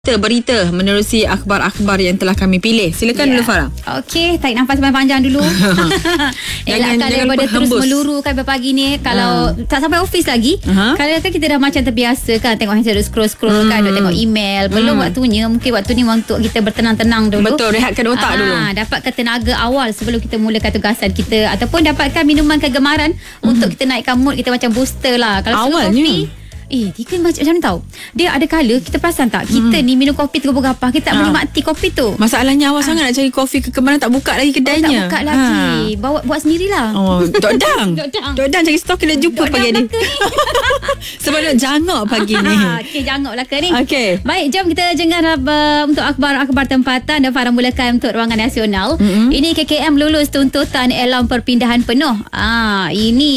Kita berita menerusi akhbar-akhbar yang telah kami pilih. Silakan dulu Farah. Okey, tarik nafas panjang dulu. Elakkan daripada terus meluru kan pagi ni. Kalau tak sampai office lagi, kalau kan kita dah macam terbiasa kan tengok handphone, scroll kan, tengok email. Belum waktunya, mungkin waktu ni untuk kita bertenang-tenang dulu. Betul, rehatkan otak dulu. Dapatkan tenaga awal sebelum kita mulakan tugasan kita, ataupun dapatkan minuman kegemaran untuk kita naikkan mood kita, macam booster lah. Kalau awalnya dia kan macam mana tahu? Dia ada kala kita perasan tak, kita ni minum kopi tergabah-gabah, kita tak menikmati kopi tu. Masalahnya awal sangat nak cari kopi kegemaran, tak buka lagi kedainya. Tak buka lagi. Buat sendirilah. Dok Dang cari stok, kita jumpa pagi ni. Sebab nak jangok pagi ni. Okey, jangok lah ke ni. Okey. Baik, jom kita jengah untuk akhbar-akhbar tempatan dan Farah mulakan untuk ruangan nasional. Ini KKM lulus tuntutan elam perpindahan penuh. Ini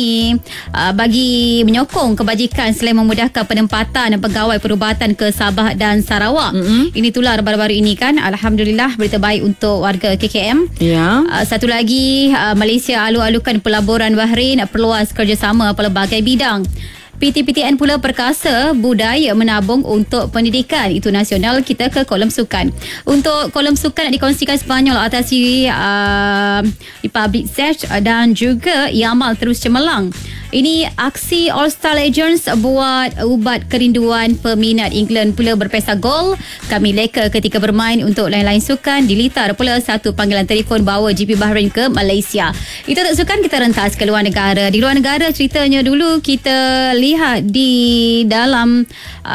bagi menyokong kebajikan selain memudahkan penempatan pegawai perubatan ke Sabah dan Sarawak. Ini tular baru-baru ini kan. Alhamdulillah, berita baik untuk warga KKM. Ya. Satu lagi, Malaysia alu-alukan pelaburan Bahrain perluas kerjasama pelbagai bidang. PTPTN pula perkasa budaya menabung untuk pendidikan. Itu nasional. Kita ke kolom sukan. Untuk kolom sukan nak dikongsikan Sepanyol atasi di public search dan juga Yamal terus cemerlang. Ini aksi All Star Legends buat ubat kerinduan peminat England pula berpesta gol. Kami leka ketika bermain untuk lain-lain sukan. Dilitar pula satu panggilan telefon bawa GP Bahrain ke Malaysia. Itu untuk sukan. Kita rentas ke luar negara. Di luar negara ceritanya dulu kita lihat di dalam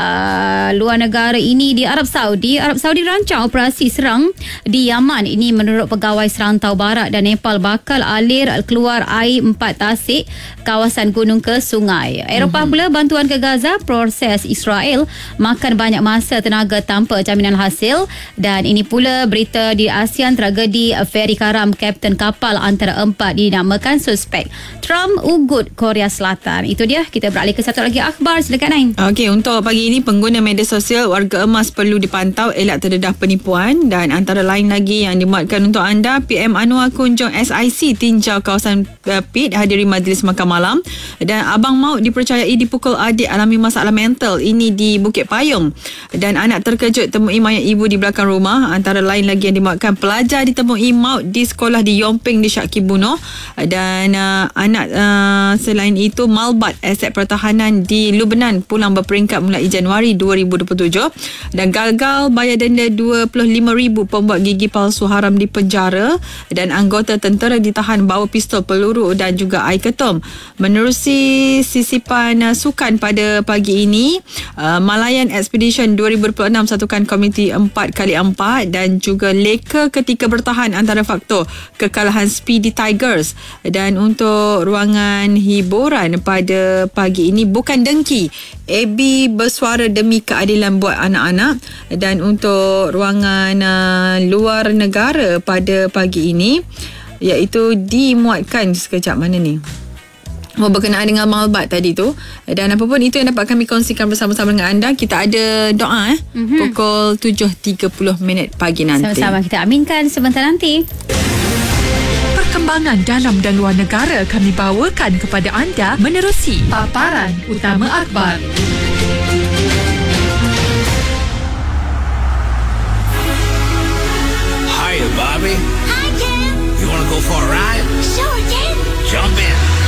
luar negara ini di Arab Saudi. Arab Saudi rancang operasi serang di Yaman. Ini menurut pegawai serantau barat dan Nepal bakal alir keluar air 4 tasik kawasan gunung ke sungai. Eropah pula bantuan ke Gaza. Proses Israel makan banyak masa tenaga tanpa jaminan hasil. Dan ini pula berita di ASEAN, tragedi feri karam kapten kapal antara 4 dinamakan suspek. Trump ugut Korea Selatan. Itu dia. Kita beralih ke satu lagi akhbar. Silakan Ain. Okey, untuk pagi ini pengguna media sosial, warga emas perlu dipantau elak terdedah penipuan. Dan antara lain lagi yang dimuatkan untuk anda, PM Anwar kunjung SIC tinjau kawasan PIT, hadiri majlis makan malam. Dan abang maut dipercayai dipukul adik alami masalah mental. Ini di Bukit Payung. Dan anak terkejut temui mayat ibu di belakang rumah. Antara lain lagi yang dimuatkan, pelajar ditemui maut di sekolah di Yomping disyaki bunuh. Dan anak selain itu, malbat aset pertahanan di Lubnan pulang berperingkat mulai Januari 2027. Dan gagal bayar denda 25,000 pembuat gigi palsu haram di penjara. Dan anggota tentera ditahan bawa pistol peluru dan juga air ketum. Menerusi sisipan sukan pada pagi ini, Malayan Expedition 2026 satukan komiti 4x4 dan juga leka ketika bertahan antara faktor kekalahan Speedy Tigers. Dan untuk ruangan hiburan pada pagi ini, bukan dengki, AB bersuara demi keadilan buat anak-anak. Dan untuk ruangan luar negara pada pagi ini, iaitu dimuatkan sekejap mana ni, berkenaan dengan malbat tadi tu. Dan apa pun itu yang dapat kami kongsikan bersama-sama dengan anda. Kita ada doa pukul 7.30 pagi nanti. Sama-sama kita aminkan sebentar nanti. Perkembangan dalam dan luar negara kami bawakan kepada anda menerusi paparan utama akhbar. Hiya, Bobby. Hi, Ken. You want to go for a ride? Sure, Ken. Jump in.